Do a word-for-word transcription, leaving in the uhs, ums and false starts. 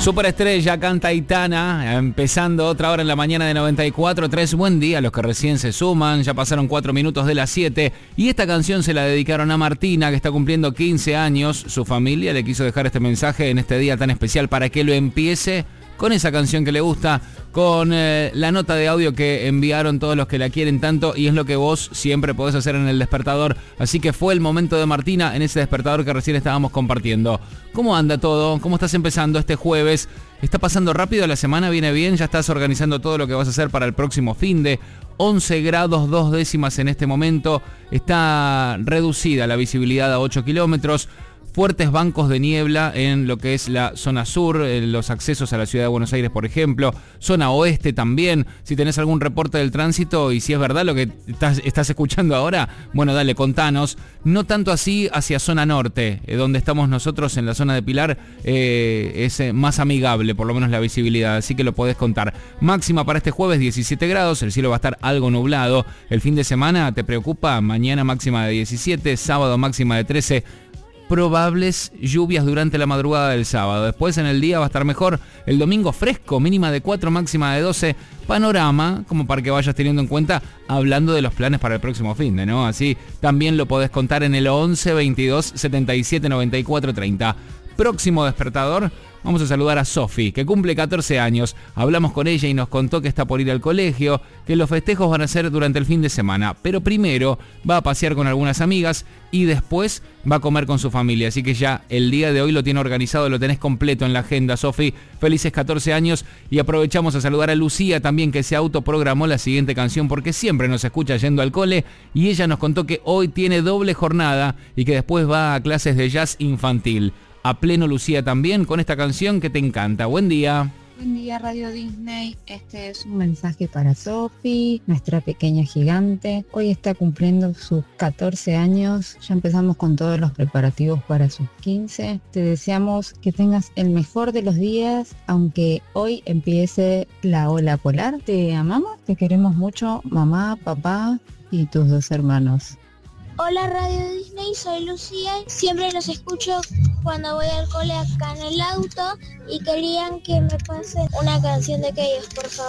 Superestrella canta Aitana, empezando otra hora en la mañana de noventa y cuatro punto tres. Buen día a los que recién se suman, ya pasaron cuatro minutos de las siete. Y esta canción se la dedicaron a Martina, que está cumpliendo quince años. Su familia le quiso dejar este mensaje en este día tan especial para que lo empiece con esa canción que le gusta, con eh, la nota de audio que enviaron todos los que la quieren tanto, y es lo que vos siempre podés hacer en el despertador. Así que fue el momento de Martina en ese despertador que recién estábamos compartiendo. ¿Cómo anda todo? ¿Cómo estás empezando este jueves? ¿Está pasando rápido la semana? ¿Viene bien? ¿Ya estás organizando todo lo que vas a hacer para el próximo finde? once grados dos décimas en este momento. Está reducida la visibilidad a ocho kilómetros. Fuertes bancos de niebla en lo que es la zona sur, en los accesos a la ciudad de Buenos Aires, por ejemplo. Zona oeste también. Si tenés algún reporte del tránsito y si es verdad lo que estás, estás escuchando ahora, bueno, dale, contanos. No tanto así hacia zona norte, eh, donde estamos nosotros en la zona de Pilar, eh, es eh, más amigable, por lo menos la visibilidad, así que lo podés contar. Máxima para este jueves, diecisiete grados, el cielo va a estar algo nublado. El fin de semana, ¿te preocupa? Mañana máxima de diecisiete, sábado máxima de trece. Probables lluvias durante la madrugada del sábado. Después en el día va a estar mejor. El domingo fresco, mínima de cuatro, máxima de doce. Panorama, como para que vayas teniendo en cuenta, hablando de los planes para el próximo finde, ¿no? Así también lo podés contar en el once, veintidós, setenta y siete, noventa y cuatro, treinta. Próximo despertador, vamos a saludar a Sofi, que cumple catorce años. Hablamos con ella y nos contó que está por ir al colegio, que los festejos van a ser durante el fin de semana, pero primero va a pasear con algunas amigas y después va a comer con su familia. Así que ya el día de hoy lo tiene organizado, lo tenés completo en la agenda, Sofi. Felices catorce años, y aprovechamos a saludar a Lucía también, que se autoprogramó la siguiente canción porque siempre nos escucha yendo al cole, y ella nos contó que hoy tiene doble jornada y que después va a clases de jazz infantil. A pleno, Lucía, también con esta canción que te encanta. Buen día. Buen día, Radio Disney. Este es un mensaje para Sofi, nuestra pequeña gigante. Hoy está cumpliendo sus catorce años. Ya empezamos con todos los preparativos para sus quince. Te deseamos que tengas el mejor de los días, aunque hoy empiece la ola polar. Te amamos, te queremos mucho, mamá, papá y tus dos hermanos. Hola Radio Disney, soy Lucía, siempre los escucho cuando voy al cole acá en el auto y querían que me pasen una canción de Chaos, por favor.